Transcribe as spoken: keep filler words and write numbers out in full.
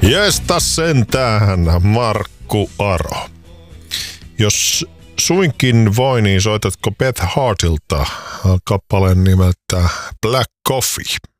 Jestas sentään, Markku Aro. Jos suinkin voi, niin soitatko Beth Hartilta kappaleen nimeltä Black Coffee?